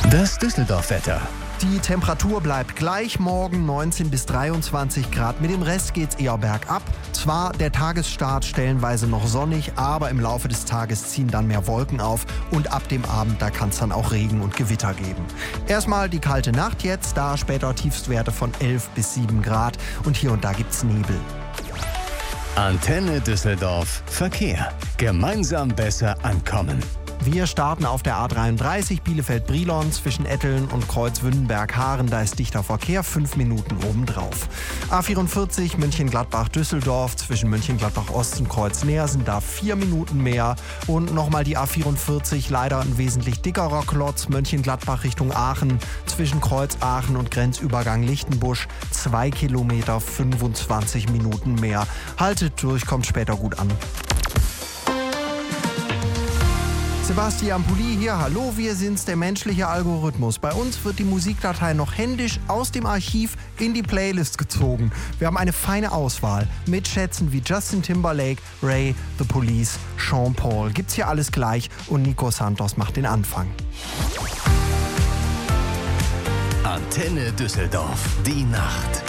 Das Düsseldorf-Wetter. Die Temperatur bleibt gleich, morgen 19 bis 23 Grad. Mit dem Rest geht's eher bergab. Zwar der Tagesstart stellenweise noch sonnig, aber im Laufe des Tages ziehen dann mehr Wolken auf und ab dem Abend, da kann es dann auch Regen und Gewitter geben. Erstmal die kalte Nacht jetzt, da später Tiefstwerte von 11 bis 7 Grad und hier und da gibt's Nebel. Antenne Düsseldorf Verkehr. Gemeinsam besser ankommen. Wir starten auf der A33 Bielefeld-Brilon zwischen Etteln und Kreuzwündenberg-Haaren. Da ist dichter Verkehr, 5 Minuten obendrauf. A44 Mönchengladbach-Düsseldorf zwischen Mönchengladbach-Ost und Kreuz-Neersen, da 4 Minuten mehr. Und nochmal die A44, leider ein wesentlich dickerer Klotz, Mönchengladbach Richtung Aachen zwischen Kreuz-Aachen und Grenzübergang Lichtenbusch, 2 Kilometer, 25 Minuten mehr. Haltet durch, kommt später gut an. Sebastian Pulli hier, hallo, wir sind's, der menschliche Algorithmus. Bei uns wird die Musikdatei noch händisch aus dem Archiv in die Playlist gezogen. Wir haben eine feine Auswahl mit Schätzen wie Justin Timberlake, Ray, The Police, Sean Paul. Gibt's hier alles gleich und Nico Santos macht den Anfang. Antenne Düsseldorf, die Nacht.